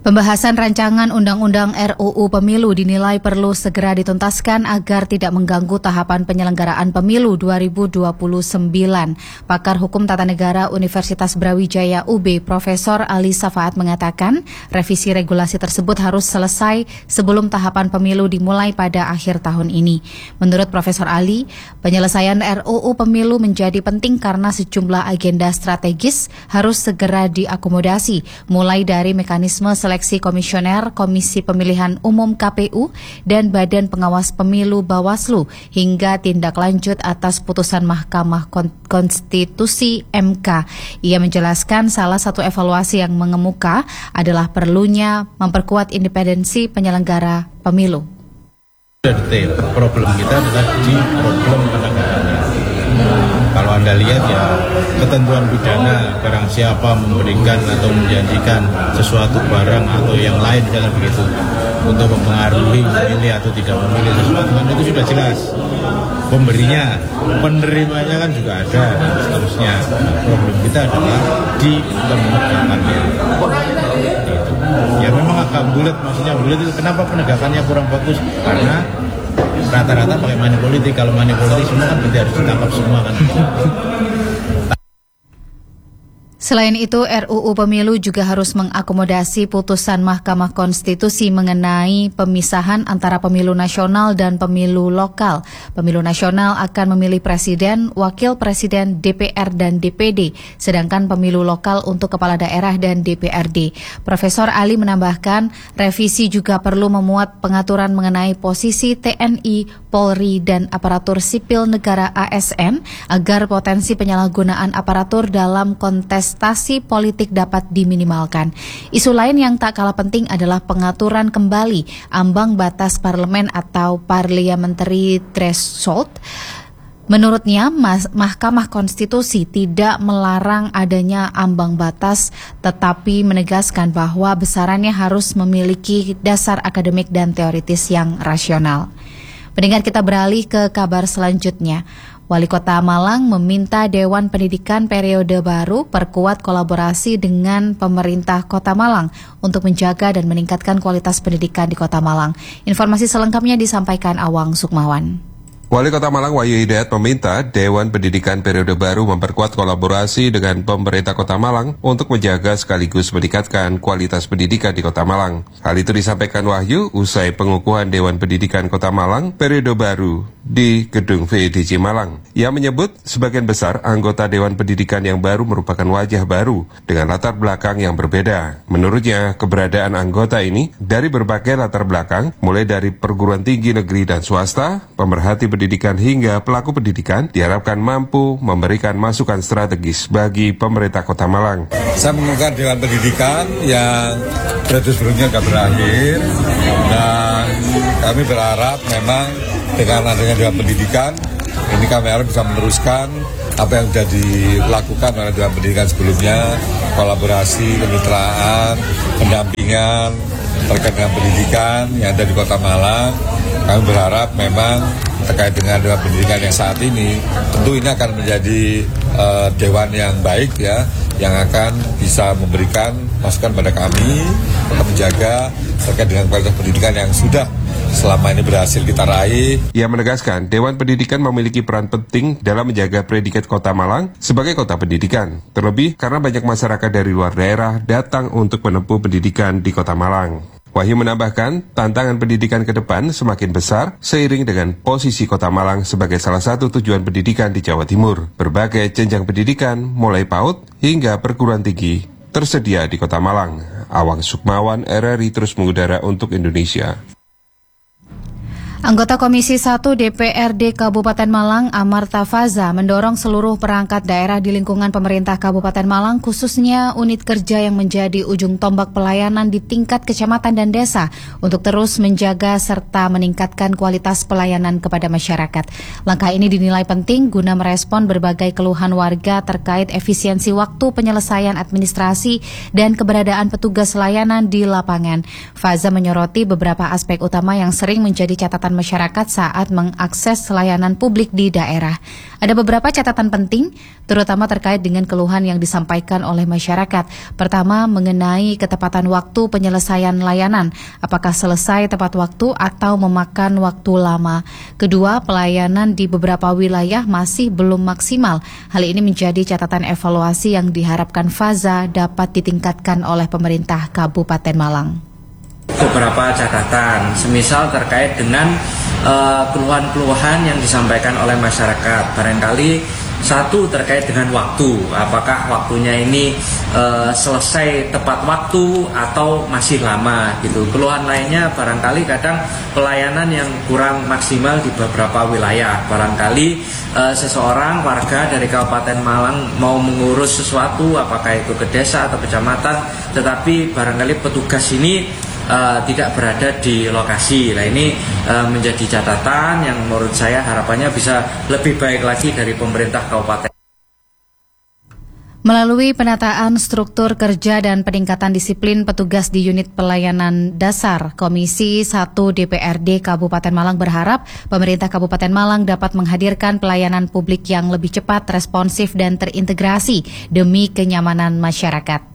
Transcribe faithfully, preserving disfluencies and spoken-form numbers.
Pembahasan rancangan Undang-Undang R U U Pemilu dinilai perlu segera dituntaskan agar tidak mengganggu tahapan penyelenggaraan pemilu dua ribu dua puluh sembilan. Pakar Hukum Tata Negara Universitas Brawijaya U B, Profesor Ali Safaat mengatakan, revisi regulasi tersebut harus selesai sebelum tahapan pemilu dimulai pada akhir tahun ini. Menurut Profesor Ali, penyelesaian R U U Pemilu menjadi penting karena sejumlah agenda strategis harus segera diakomodasi, mulai dari mekanisme seleksi komisioner Komisi Pemilihan Umum K P U dan Badan Pengawas Pemilu Bawaslu hingga tindak lanjut atas putusan Mahkamah Konstitusi M K. Ia menjelaskan salah satu evaluasi yang mengemuka adalah perlunya memperkuat independensi penyelenggara pemilu. Detail, problem kita adalah di problem penegakannya. Kalau Anda lihat ya ketentuan pidana, barang siapa memberikan atau menjanjikan sesuatu barang atau yang lain misalnya begitu untuk mempengaruhi memilih atau tidak memilih sesuatu, kan itu sudah jelas. Pemberinya, penerimanya kan juga ada dan seterusnya. Nah, problem kita adalah di penegakannya. Gitu. Ya memang agak bulat, maksudnya bulat itu kenapa penegakannya kurang bagus? Karena rata-rata pakai money politik. Kalau money politik semua kan berarti harus ditangkap semua kan. Selain itu, R U U Pemilu juga harus mengakomodasi putusan Mahkamah Konstitusi mengenai pemisahan antara pemilu nasional dan pemilu lokal. Pemilu nasional akan memilih presiden, wakil presiden, D P R dan D P D, sedangkan pemilu lokal untuk kepala daerah dan D P R D. Profesor Ali menambahkan, revisi juga perlu memuat pengaturan mengenai posisi T N I, Polri, dan aparatur sipil negara A S N agar potensi penyalahgunaan aparatur dalam kontes kontestasi politik dapat diminimalkan. Isu lain yang tak kalah penting adalah pengaturan kembali ambang batas parlemen atau parliamentary threshold. Menurutnya, Mahkamah Konstitusi tidak melarang adanya ambang batas, tetapi menegaskan bahwa besarannya harus memiliki dasar akademik dan teoritis yang rasional. Pendengar, kita beralih ke kabar selanjutnya. Wali Kota Malang meminta Dewan Pendidikan periode baru perkuat kolaborasi dengan pemerintah Kota Malang untuk menjaga dan meningkatkan kualitas pendidikan di Kota Malang. Informasi selengkapnya disampaikan Awang Sukmawan. Wali Kota Malang Wahyu Hidayat meminta Dewan Pendidikan periode baru memperkuat kolaborasi dengan pemerintah Kota Malang untuk menjaga sekaligus meningkatkan kualitas pendidikan di Kota Malang. Hal itu disampaikan Wahyu usai pengukuhan Dewan Pendidikan Kota Malang periode baru di Gedung V D C Malang. Ia menyebut sebagian besar anggota Dewan Pendidikan yang baru merupakan wajah baru dengan latar belakang yang berbeda. Menurutnya, keberadaan anggota ini dari berbagai latar belakang, mulai dari perguruan tinggi negeri dan swasta, pemerhati pendidikan hingga pelaku pendidikan, diharapkan mampu memberikan masukan strategis bagi pemerintah Kota Malang. Saya mengukuhkan Dewan Pendidikan yang periode sebelumnya sudah berakhir, dan kami berharap memang dengan adanya Dewan Pendidikan ini kami harap bisa meneruskan apa yang sudah dilakukan oleh Dewan Pendidikan sebelumnya, kolaborasi, kemitraan, pendampingan terkait dengan pendidikan yang ada di Kota Malang. Kami berharap memang terkait dengan Dewan Pendidikan yang saat ini, tentu ini akan menjadi uh, dewan yang baik ya, yang akan bisa memberikan masukan pada kami untuk menjaga terkait dengan kualitas pendidikan yang sudah selama ini berhasil kita raih. Ia menegaskan Dewan Pendidikan memiliki peran penting dalam menjaga predikat Kota Malang sebagai kota pendidikan, terlebih karena banyak masyarakat dari luar daerah datang untuk menempuh pendidikan di Kota Malang. Wahyu menambahkan, tantangan pendidikan ke depan semakin besar seiring dengan posisi Kota Malang sebagai salah satu tujuan pendidikan di Jawa Timur. Berbagai jenjang pendidikan, mulai PAUD hingga perguruan tinggi, tersedia di Kota Malang. Awang Sukmawan, R R I terus mengudara untuk Indonesia. Anggota Komisi satu D P R D Kabupaten Malang, Amarta Faza, mendorong seluruh perangkat daerah di lingkungan pemerintah Kabupaten Malang, khususnya unit kerja yang menjadi ujung tombak pelayanan di tingkat kecamatan dan desa, untuk terus menjaga serta meningkatkan kualitas pelayanan kepada masyarakat. Langkah ini dinilai penting guna merespon berbagai keluhan warga terkait efisiensi waktu penyelesaian administrasi dan keberadaan petugas layanan di lapangan. Faza menyoroti beberapa aspek utama yang sering menjadi catatan keterlibatan masyarakat saat mengakses layanan publik di daerah. Ada beberapa catatan penting, terutama terkait dengan keluhan yang disampaikan oleh masyarakat. Pertama, mengenai ketepatan waktu penyelesaian layanan, apakah selesai tepat waktu atau memakan waktu lama. Kedua, pelayanan di beberapa wilayah masih belum maksimal. Hal ini menjadi catatan evaluasi yang diharapkan Faza dapat ditingkatkan oleh pemerintah Kabupaten Malang. Beberapa catatan, semisal terkait dengan uh, keluhan-keluhan yang disampaikan oleh masyarakat. Barangkali satu terkait dengan waktu, apakah waktunya ini uh, selesai tepat waktu atau masih lama gitu. Keluhan lainnya barangkali kadang pelayanan yang kurang maksimal di beberapa wilayah. Barangkali uh, seseorang warga dari Kabupaten Malang mau mengurus sesuatu, apakah itu ke desa atau kecamatan, tetapi barangkali petugas ini Uh, tidak berada di lokasi. Nah ini uh, menjadi catatan yang menurut saya harapannya bisa lebih baik lagi dari pemerintah kabupaten. Melalui penataan struktur kerja dan peningkatan disiplin petugas di unit pelayanan dasar, Komisi satu D P R D Kabupaten Malang berharap pemerintah Kabupaten Malang dapat menghadirkan pelayanan publik yang lebih cepat, responsif, dan terintegrasi demi kenyamanan masyarakat.